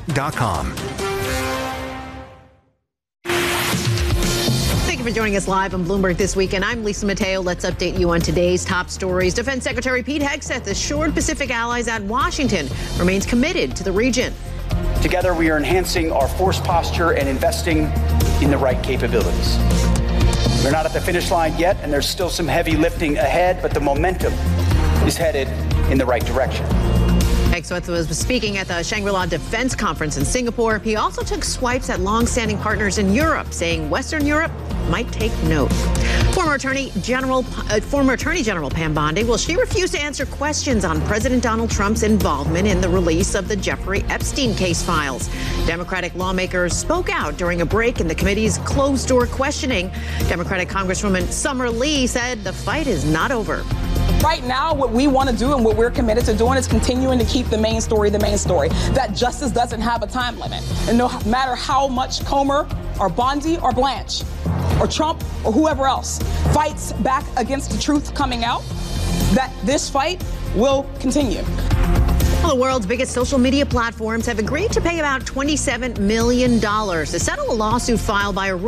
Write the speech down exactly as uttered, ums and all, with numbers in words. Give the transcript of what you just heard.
dot com. Thank you for joining us live on Bloomberg This Weekend. I'm Lisa Mateo. Let's update you on today's top stories. Defense Secretary Pete Hegseth assured Pacific allies that Washington remains committed to the region. Together, we are enhancing our force posture and investing in the right capabilities. We're not at the finish line yet, and there's still some heavy lifting ahead, but the momentum is headed in the right direction. Hegseth was speaking at the Shangri-La Defense Conference in Singapore. He also took swipes at long-standing partners in Europe, saying Western Europe might take note. Former Attorney General, uh, former Attorney General Pam Bondi, well, she refused to answer questions on President Donald Trump's involvement in the release of the Jeffrey Epstein case files. Democratic lawmakers spoke out during a break in the committee's closed-door questioning. Democratic Congresswoman Summer Lee said the fight is not over. Right now, what we want to do and what we're committed to doing is continuing to keep the main story the main story. That justice doesn't have a time limit. And no matter how much Comer or Bondi or Blanche or Trump or whoever else fights back against the truth coming out, that this fight will continue. Well, the world's biggest social media platforms have agreed to pay about twenty-seven million dollars to settle a lawsuit filed by a